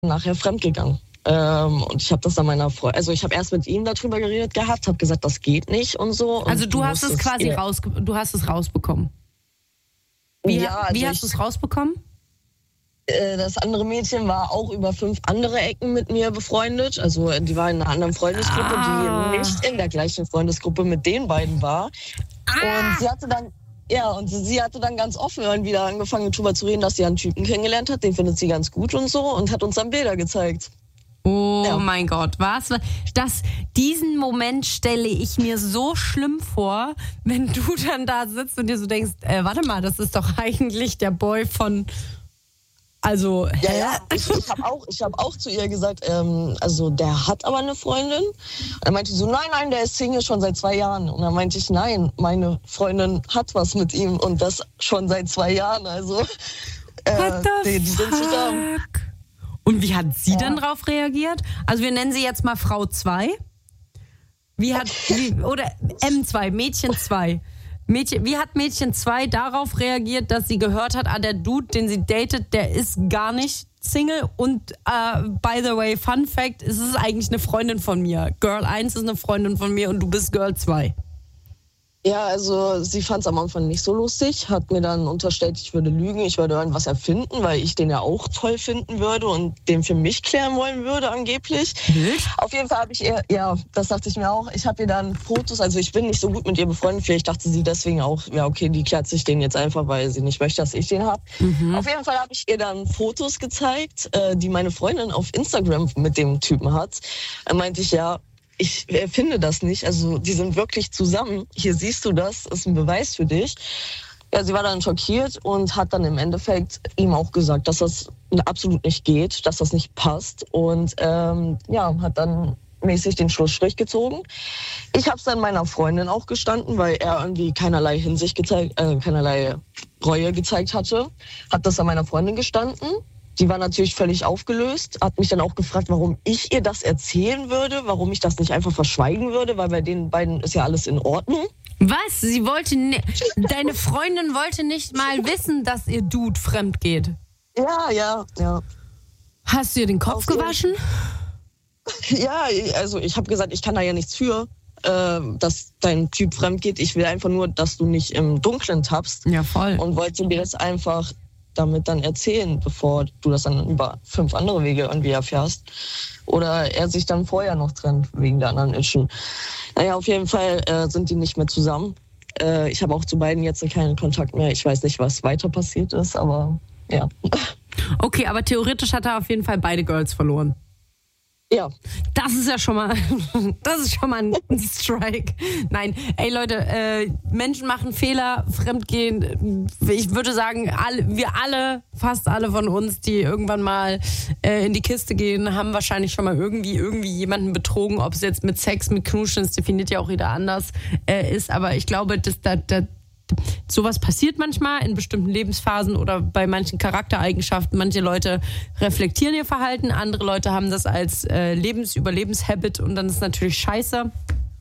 nachher fremdgegangen. Und ich habe das dann meiner Freundin, also ich habe erst mit ihm darüber geredet gehabt, habe gesagt, das geht nicht und so. Und also du hast es quasi rausbekommen. Wie hast du es rausbekommen? Das andere Mädchen war auch über 5 andere Ecken mit mir befreundet. Also die war in einer anderen Freundesgruppe, die nicht in der gleichen Freundesgruppe mit den beiden war. Und sie hatte dann ganz offen wieder angefangen darüber zu reden, dass sie einen Typen kennengelernt hat. Den findet sie ganz gut und so und hat uns dann Bilder gezeigt. Oh mein Gott, was? Diesen Moment stelle ich mir so schlimm vor, wenn du dann da sitzt und dir so denkst, warte mal, das ist doch eigentlich der Boy von... Also, hä? Ja, ich hab auch zu ihr gesagt, also der hat aber eine Freundin. Und dann meinte sie so, nein, der ist Single schon seit 2 Jahren. Und dann meinte ich, nein, meine Freundin hat was mit ihm und das schon seit 2 Jahren. Also, die sind zusammen. Und wie hat sie dann drauf reagiert? Also wir nennen sie jetzt mal Frau 2. Oder M2, Mädchen 2. Wie hat Mädchen 2 darauf reagiert, dass sie gehört hat, der Dude, den sie datet, der ist gar nicht Single und by the way, Fun Fact, es ist eigentlich eine Freundin von mir. Girl 1 ist eine Freundin von mir und du bist Girl 2. Ja, also sie fand es am Anfang nicht so lustig, hat mir dann unterstellt, ich würde lügen, ich würde irgendwas erfinden, weil ich den ja auch toll finden würde und den für mich klären wollen würde angeblich. Auf jeden Fall habe ich ihr, ja, das dachte ich mir auch, ich habe ihr dann Fotos, also ich bin nicht so gut mit ihr befreundet, vielleicht dachte sie deswegen auch, ja okay, die klärt sich den jetzt einfach, weil sie nicht möchte, dass ich den habe. Auf jeden Fall habe ich ihr dann Fotos gezeigt, die meine Freundin auf Instagram mit dem Typen hat. Dann meinte ich, ja, ich finde das nicht, also die sind wirklich zusammen. Hier siehst du das, ist ein Beweis für dich. Ja, sie war dann schockiert und hat dann im Endeffekt ihm auch gesagt, dass das absolut nicht geht, dass das nicht passt und hat dann mäßig den Schlussstrich gezogen. Ich habe es dann meiner Freundin auch gestanden, weil er irgendwie keinerlei Reue gezeigt hatte. Hat das an meiner Freundin gestanden. Die war natürlich völlig aufgelöst, hat mich dann auch gefragt, warum ich ihr das erzählen würde, warum ich das nicht einfach verschweigen würde, weil bei den beiden ist ja alles in Ordnung. Was? Deine Freundin wollte nicht mal wissen, dass ihr Dude fremd geht? Ja. Hast du ihr den Kopf gewaschen? Ja, also ich habe gesagt, ich kann da ja nichts für, dass dein Typ fremd geht. Ich will einfach nur, dass du nicht im Dunkeln tappst. Ja, voll. Und wollte mir das einfach damit dann erzählen, bevor du das dann über 5 andere Wege irgendwie erfährst. Oder er sich dann vorher noch trennt, wegen der anderen Ischen. Naja, auf jeden Fall sind die nicht mehr zusammen. Ich habe auch zu beiden jetzt keinen Kontakt mehr. Ich weiß nicht, was weiter passiert ist, aber ja. Okay, aber theoretisch hat er auf jeden Fall beide Girls verloren. Ja. Das ist schon mal ein Strike. Nein, ey Leute, Menschen machen Fehler, Fremdgehen. Ich würde sagen, fast alle von uns, die irgendwann mal in die Kiste gehen, haben wahrscheinlich schon mal irgendwie jemanden betrogen. Ob es jetzt mit Sex, mit Knuschen, das definiert ja auch jeder anders, ist. Aber ich glaube, dass sowas passiert manchmal in bestimmten Lebensphasen oder bei manchen Charaktereigenschaften. Manche Leute reflektieren ihr Verhalten, andere Leute haben das als Überlebenshabit und dann ist es natürlich scheiße.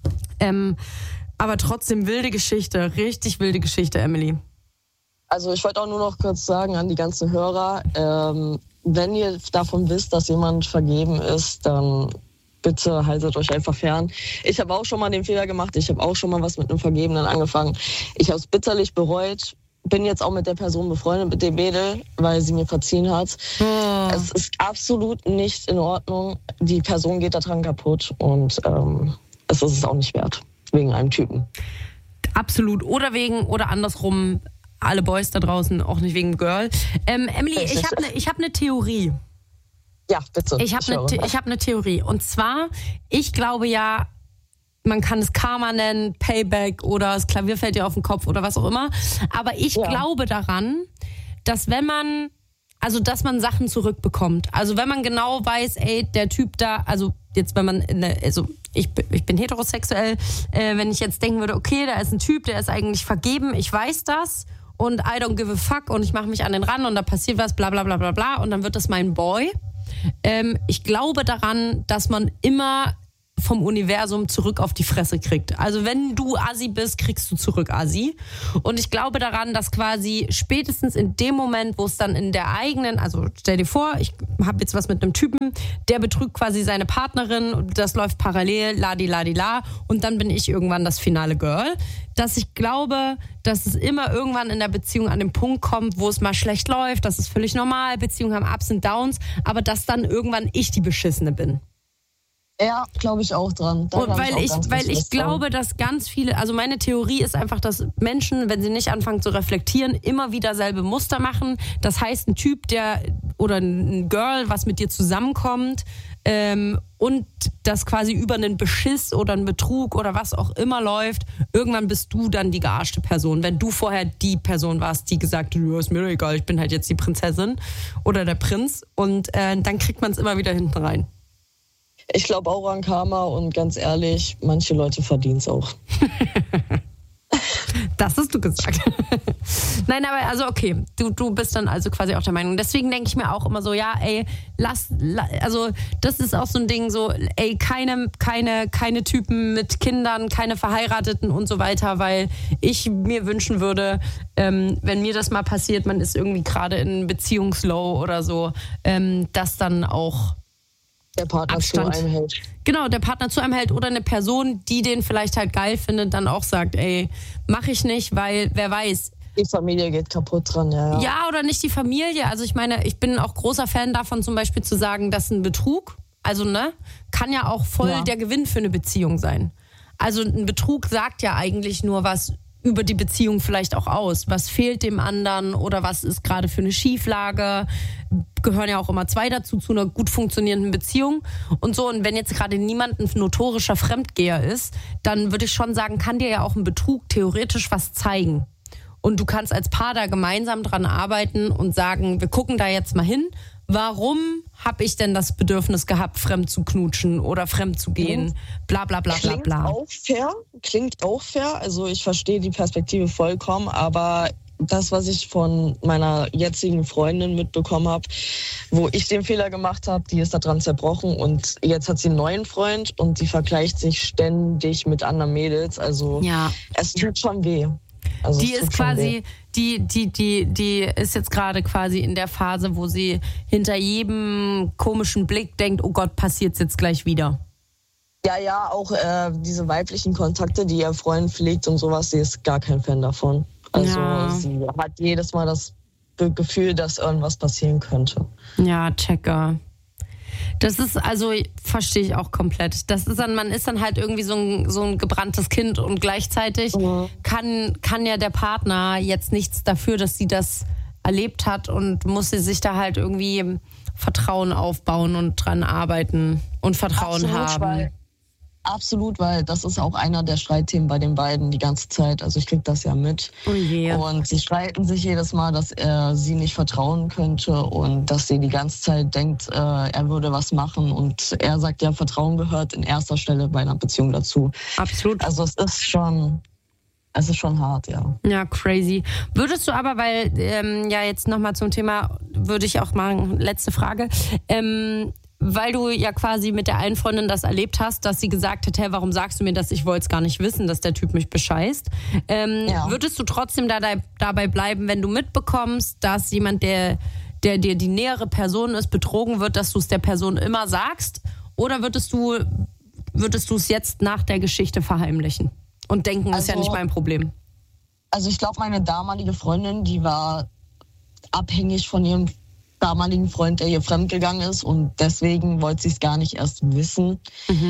Aber trotzdem wilde Geschichte, richtig wilde Geschichte, Emily. Also ich wollte auch nur noch kurz sagen an die ganzen Hörer, wenn ihr davon wisst, dass jemand vergeben ist, dann bitte haltet euch einfach fern. Ich habe auch schon mal den Fehler gemacht. Ich habe auch schon mal was mit einem Vergebenen angefangen. Ich habe es bitterlich bereut. Bin jetzt auch mit der Person befreundet, mit dem Mädel, weil sie mir verziehen hat. Es ist absolut nicht in Ordnung. Die Person geht daran kaputt und es ist es auch nicht wert. Wegen einem Typen. Absolut. Oder andersrum, alle Boys da draußen, auch nicht wegen Girl. Emily, ich hab eine Theorie. Ja, bitte. Ich hab eine Theorie. Und zwar, ich glaube ja, man kann es Karma nennen, Payback oder das Klavier fällt dir auf den Kopf oder was auch immer. Aber ich glaube daran, dass dass man Sachen zurückbekommt. Also wenn man genau weiß, ey, der Typ da, also jetzt wenn man, ich bin heterosexuell, wenn ich jetzt denken würde, okay, da ist ein Typ, der ist eigentlich vergeben, ich weiß das und I don't give a fuck und ich mache mich an den ran und da passiert was, bla bla bla bla bla und dann wird das mein Boy. Ich glaube daran, dass man immer vom Universum zurück auf die Fresse kriegt. Also wenn du Assi bist, kriegst du zurück Assi. Und ich glaube daran, dass quasi spätestens in dem Moment, wo es dann in der eigenen, also stell dir vor, ich habe jetzt was mit einem Typen, der betrügt quasi seine Partnerin, das läuft parallel, la, und dann bin ich irgendwann das finale Girl, dass ich glaube, dass es immer irgendwann in der Beziehung an den Punkt kommt, wo es mal schlecht läuft, das ist völlig normal, Beziehungen haben Ups und Downs, aber dass dann irgendwann ich die Beschissene bin. Ja, glaube ich auch dran. Und weil ich glaube, dass ganz viele, also meine Theorie ist einfach, dass Menschen, wenn sie nicht anfangen zu reflektieren, immer wieder selbe Muster machen. Das heißt, ein Typ, oder ein Girl, was mit dir zusammenkommt, und das quasi über einen Beschiss oder einen Betrug oder was auch immer läuft, irgendwann bist du dann die gearschte Person. Wenn du vorher die Person warst, die gesagt hat, ist mir egal, ich bin halt jetzt die Prinzessin oder der Prinz, und dann kriegt man es immer wieder hinten rein. Ich glaube auch an Karma und ganz ehrlich, manche Leute verdienen es auch. Das hast du gesagt. Nein, aber also okay, du bist dann also quasi auch der Meinung. Deswegen denke ich mir auch immer so, ja, ey, also das ist auch so ein Ding, so, ey, keine Typen mit Kindern, keine Verheirateten und so weiter, weil ich mir wünschen würde, wenn mir das mal passiert, man ist irgendwie gerade in Beziehungslow oder so, dass dann auch der Partner Abstand zu einem hält. Genau, der Partner zu einem hält oder eine Person, die den vielleicht halt geil findet, dann auch sagt, ey, mach ich nicht, weil wer weiß. Die Familie geht kaputt dran, ja. Ja, oder nicht die Familie. Also ich meine, ich bin auch großer Fan davon, zum Beispiel zu sagen, dass ein Betrug, also kann ja auch voll der Gewinn für eine Beziehung sein. Also ein Betrug sagt ja eigentlich nur was über die Beziehung vielleicht auch aus. Was fehlt dem anderen oder was ist gerade für eine Schieflage? Gehören ja auch immer zwei dazu, zu einer gut funktionierenden Beziehung und so. Und wenn jetzt gerade niemand ein notorischer Fremdgeher ist, dann würde ich schon sagen, kann dir ja auch ein Betrug theoretisch was zeigen. Und du kannst als Paar da gemeinsam dran arbeiten und sagen, wir gucken da jetzt mal hin. Warum habe ich denn das Bedürfnis gehabt, fremd zu knutschen oder fremd zu gehen? Bla bla bla bla bla. Klingt auch fair. Also ich verstehe die Perspektive vollkommen, aber das, was ich von meiner jetzigen Freundin mitbekommen habe, wo ich den Fehler gemacht habe, die ist daran zerbrochen und jetzt hat sie einen neuen Freund und die vergleicht sich ständig mit anderen Mädels. Also es tut schon weh. Also die ist quasi, die ist jetzt gerade quasi in der Phase, wo sie hinter jedem komischen Blick denkt, oh Gott, passiert's jetzt gleich wieder. Ja, auch diese weiblichen Kontakte, die ihr Freund pflegt und sowas, sie ist gar kein Fan davon. Also sie hat jedes Mal das Gefühl, dass irgendwas passieren könnte. Ja, checker. Das ist, also verstehe ich auch komplett. Das ist dann, man ist dann halt irgendwie so ein gebranntes Kind und gleichzeitig kann ja der Partner jetzt nichts dafür, dass sie das erlebt hat und muss sie sich da halt irgendwie Vertrauen aufbauen und dran arbeiten und Vertrauen haben. Absolut, weil das ist auch einer der Streitthemen bei den beiden die ganze Zeit. Also ich kriege das ja mit. Oh je. Und sie streiten sich jedes Mal, dass er sie nicht vertrauen könnte und dass sie die ganze Zeit denkt, er würde was machen. Und er sagt ja, Vertrauen gehört in erster Stelle bei einer Beziehung dazu. Absolut. Also es ist schon hart, ja. Ja, crazy. Würdest du aber, weil, jetzt nochmal zum Thema, würde ich auch machen, letzte Frage, weil du ja quasi mit der einen Freundin das erlebt hast, dass sie gesagt hat, hey, warum sagst du mir das? Ich wollte es gar nicht wissen, dass der Typ mich bescheißt. Würdest du trotzdem dabei bleiben, wenn du mitbekommst, dass jemand, der dir die nähere Person ist, betrogen wird, dass du es der Person immer sagst? Oder würdest du es jetzt nach der Geschichte verheimlichen und denken, das ist ja nicht mein Problem? Also ich glaube, meine damalige Freundin, die war abhängig von ihrem damaligen Freund, der ihr fremdgegangen ist und deswegen wollte sie es gar nicht erst wissen.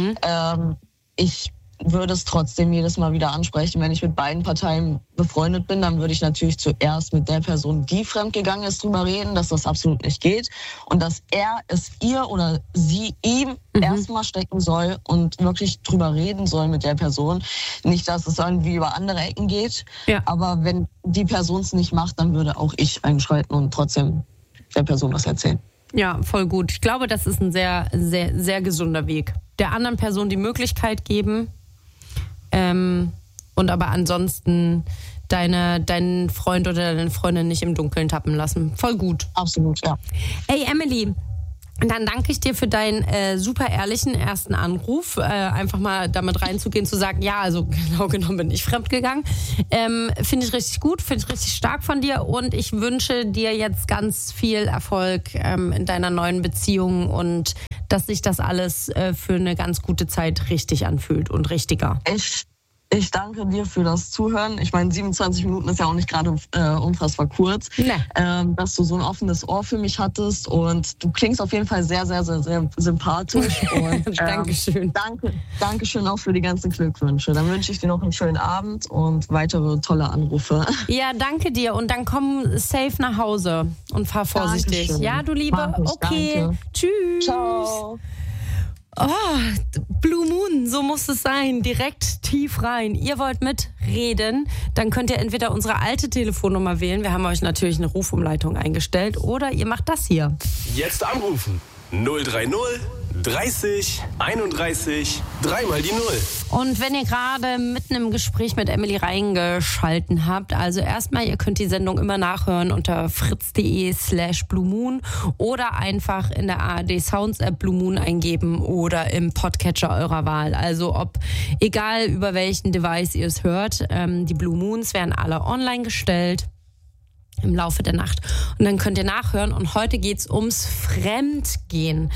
Ich würde es trotzdem jedes Mal wieder ansprechen. Wenn ich mit beiden Parteien befreundet bin, dann würde ich natürlich zuerst mit der Person, die fremdgegangen ist, drüber reden, dass das absolut nicht geht und dass er es ihr oder sie ihm erstmal stecken soll und wirklich drüber reden soll mit der Person. Nicht, dass es irgendwie über andere Ecken geht, aber wenn die Person es nicht macht, dann würde auch ich einschreiten und trotzdem der Person was erzählen. Ja, voll gut. Ich glaube, das ist ein sehr, sehr, sehr gesunder Weg. Der anderen Person die Möglichkeit geben und aber ansonsten deinen Freund oder deine Freundin nicht im Dunkeln tappen lassen. Voll gut. Absolut, ja. Ey, Emily, Dann danke ich dir für deinen super ehrlichen ersten Anruf. Einfach mal damit reinzugehen, zu sagen, ja, also genau genommen bin ich fremdgegangen. Finde ich richtig gut, finde ich richtig stark von dir und ich wünsche dir jetzt ganz viel Erfolg in deiner neuen Beziehung und dass sich das alles für eine ganz gute Zeit richtig anfühlt und richtiger. Ich danke dir für das Zuhören. Ich meine, 27 Minuten ist ja auch nicht gerade unfassbar kurz. Nee. Dass du so ein offenes Ohr für mich hattest und du klingst auf jeden Fall sehr, sehr, sehr, sehr sympathisch. Und, Dankeschön. Dankeschön auch für die ganzen Glückwünsche. Dann wünsche ich dir noch einen schönen Abend und weitere tolle Anrufe. Ja, danke dir und dann komm safe nach Hause und fahr vorsichtig. Dankeschön. Ja, du Liebe? Okay, danke. Tschüss. Ciao. Oh, Blue Moon, so muss es sein. Direkt tief rein. Ihr wollt mitreden, dann könnt ihr entweder unsere alte Telefonnummer wählen. Wir haben euch natürlich eine Rufumleitung eingestellt. Oder ihr macht das hier. Jetzt anrufen. 030 30 31 3 die 0. Und wenn ihr gerade mitten im Gespräch mit Emily reingeschalten habt, also erstmal, ihr könnt die Sendung immer nachhören unter fritz.de/Blue Moon oder einfach in der ARD Sounds App Blue Moon eingeben oder im Podcatcher eurer Wahl. Also egal über welchen Device ihr es hört, die Blue Moons werden alle online gestellt im Laufe der Nacht. Und dann könnt ihr nachhören und heute geht's ums Fremdgehen.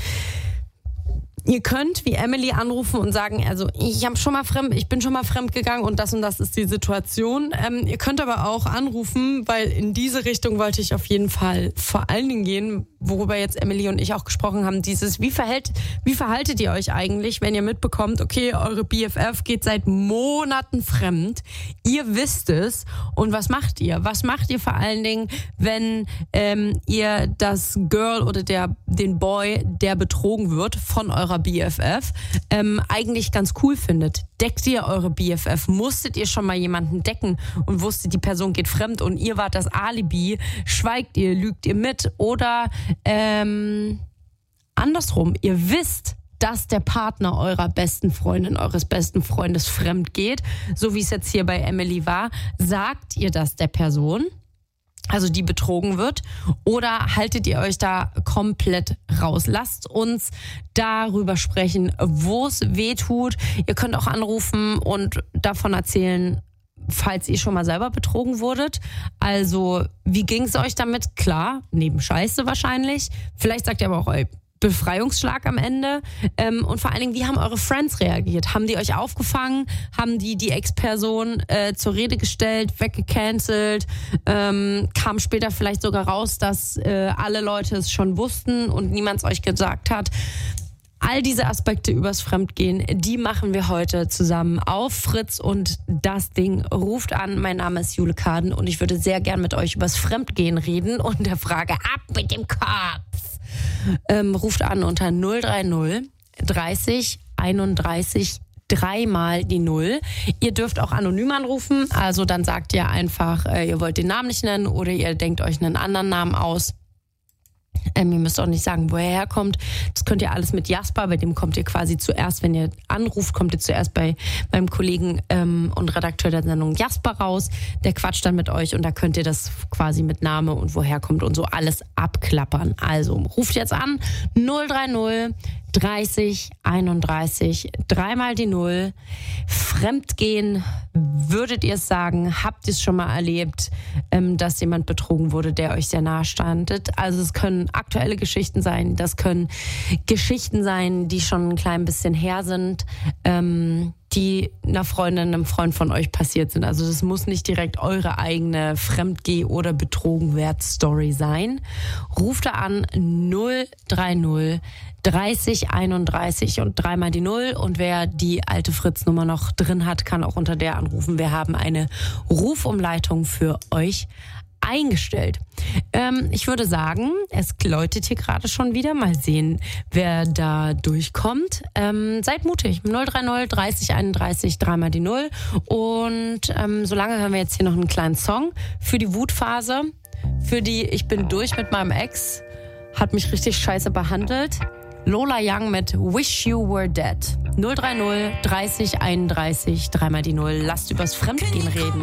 Ihr könnt wie Emily anrufen und sagen, also ich bin schon mal fremd gegangen und das ist die Situation. Ihr könnt aber auch anrufen, weil in diese Richtung wollte ich auf jeden Fall vor allen Dingen gehen, worüber jetzt Emily und ich auch gesprochen haben, wie verhaltet ihr euch eigentlich, wenn ihr mitbekommt, okay, eure BFF geht seit Monaten fremd, ihr wisst es und was macht ihr? Was macht ihr vor allen Dingen, wenn ihr das Girl oder den Boy, der betrogen wird von eurer BFF, eigentlich ganz cool findet? Deckt ihr eure BFF? Musstet ihr schon mal jemanden decken und wusstet, die Person geht fremd und ihr wart das Alibi? Schweigt ihr, lügt ihr mit? Oder andersrum, ihr wisst, dass der Partner eurer besten Freundin, eures besten Freundes fremd geht, so wie es jetzt hier bei Emily war. Sagt ihr das der Person, also die betrogen wird, oder haltet ihr euch da komplett raus? Lasst uns darüber sprechen, wo es weh tut. Ihr könnt auch anrufen und davon erzählen, falls ihr schon mal selber betrogen wurdet. Also, wie ging es euch damit? Klar, neben Scheiße wahrscheinlich. Vielleicht sagt ihr aber auch, Befreiungsschlag am Ende. Und vor allen Dingen, wie haben eure Friends reagiert? Haben die euch aufgefangen? Haben die Ex-Person zur Rede gestellt, weggecancelt? Kam später vielleicht sogar raus, dass alle Leute es schon wussten und niemand es euch gesagt hat? All diese Aspekte übers Fremdgehen, die machen wir heute zusammen auf Fritz und das Ding ruft an. Mein Name ist Jule Kaden und ich würde sehr gern mit euch übers Fremdgehen reden und der Frage ab mit dem Kopf. Ruft an unter 030 30 31 3 die 0. Ihr dürft auch anonym anrufen, also dann sagt ihr einfach, ihr wollt den Namen nicht nennen oder ihr denkt euch einen anderen Namen aus. Ihr müsst auch nicht sagen, woher er herkommt. Das könnt ihr alles mit Jasper, bei dem kommt ihr quasi zuerst, wenn ihr anruft, kommt ihr zuerst bei meinem Kollegen und Redakteur der Sendung Jasper raus. Der quatscht dann mit euch und da könnt ihr das quasi mit Name und woher kommt und so alles abklappern. Also ruft jetzt an 030 30 31 3 die 0. Fremdgehen, würdet ihr es sagen? Habt ihr es schon mal erlebt, dass jemand betrogen wurde, der euch sehr nahe standet? Also es können aktuelle Geschichten sein, das können Geschichten sein, die schon ein klein bisschen her sind, die einer Freundin, einem Freund von euch passiert sind. Also das muss nicht direkt eure eigene Fremdgeh- oder Betrogenwert-Story sein. Ruft da an 030 30 31 und 3 die 0. Und wer die alte Fritz-Nummer noch drin hat, kann auch unter der anrufen. Wir haben eine Rufumleitung für euch eingestellt. Ich würde sagen, es läutet hier gerade schon wieder. Mal sehen, wer da durchkommt. Seid mutig. 030 30 31 3 die 0. Und solange hören wir jetzt hier noch einen kleinen Song für die Wutphase, für die ich bin durch mit meinem Ex, hat mich richtig scheiße behandelt. Lola Young mit Wish You Were Dead. 030 30 31 3 die 0. Lasst übers Fremdgehen reden.